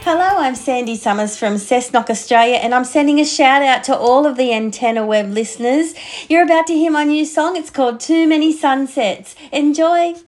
Hello, I'm Sandy Summers from Cessnock, Australia, and I'm sending a shout out to all of the Antenna Web listeners. You're about to hear my new song. It's called Too Many Sunsets. Enjoy.